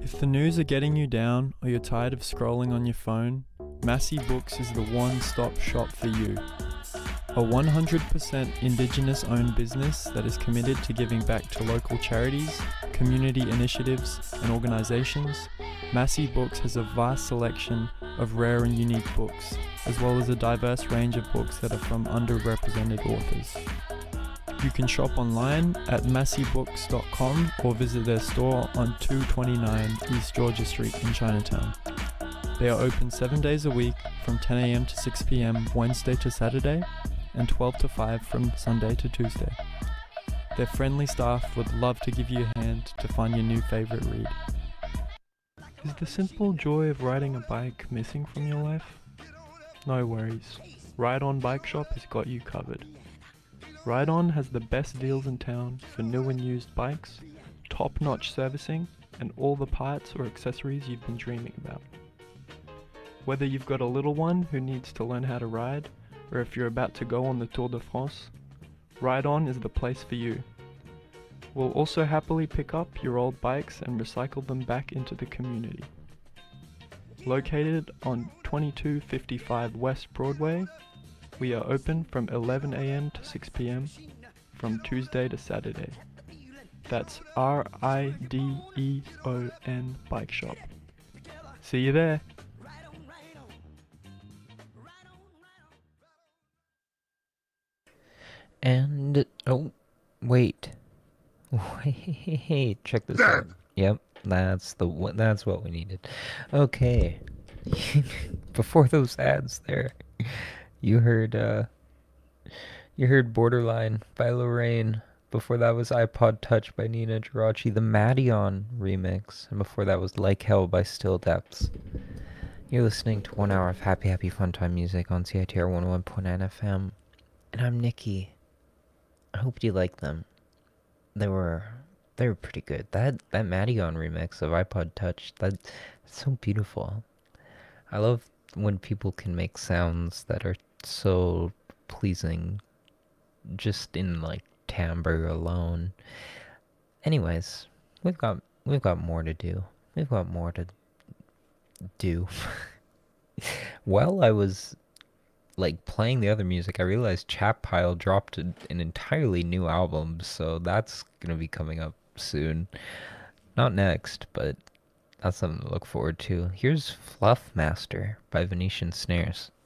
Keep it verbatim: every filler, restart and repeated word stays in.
If the news are getting you down or you're tired of scrolling on your phone, Massey Books is the one-stop shop for you. A one hundred percent Indigenous-owned business that is committed to giving back to local charities, community initiatives, and organisations, Massey Books has a vast selection of rare and unique books, as well as a diverse range of books that are from underrepresented authors. You can shop online at massey books dot com or visit their store on two twenty-nine East Georgia Street in Chinatown. They are open seven days a week from ten a.m. to six p.m. Wednesday to Saturday and twelve to five from Sunday to Tuesday. Their friendly staff would love to give you a hand to find your new favourite read. Is the simple joy of riding a bike missing from your life? No worries. Ride On Bike Shop has got you covered. Ride On has the best deals in town for new and used bikes, top-notch servicing, and all the parts or accessories you've been dreaming about. Whether you've got a little one who needs to learn how to ride, or if you're about to go on the Tour de France, Ride On is the place for you. We'll also happily pick up your old bikes and recycle them back into the community. Located on twenty-two fifty-five West Broadway, we are open from eleven a.m. to six p.m. from Tuesday to Saturday. That's R I D E O N Bike Shop. See you there! And, oh, wait. Wait, check this out. Yep, that's the one, that's what we needed. Okay. Before those ads there, you heard, uh, you heard Borderline by Lorraine. Before that was iPod Touch by Nina Geraci, the Madeon remix. And before that was Like Hell by Still Depths. You're listening to one hour of happy, happy fun time music on C I T R one oh one point nine F M. And I'm Nikki. I hope you like them. They were they were pretty good. That that Madeon remix of iPod Touch, that, that's so beautiful. I love when people can make sounds that are so pleasing just in like timbre alone. Anyways, we've got we've got more to do. We've got more to do. While I was like playing the other music, I realized Chap Pile dropped an entirely new album, so that's gonna be coming up soon. Not next, but that's something to look forward to. Here's Fluff Master by Venetian Snares.